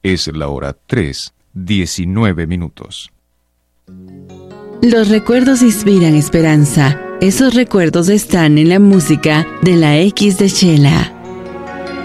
Es la hora 3:19. Los recuerdos inspiran esperanza. Esos recuerdos están en la música de la X de Chela.